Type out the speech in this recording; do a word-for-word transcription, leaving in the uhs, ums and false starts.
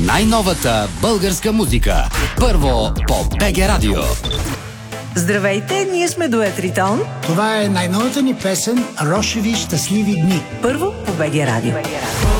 най-новата българска музика. Първо по БГ Радио. Здравейте, ние сме Дует Ритон. Това е най-новата ни песен "Рошеви щастливи дни". Първо по БГ Радио.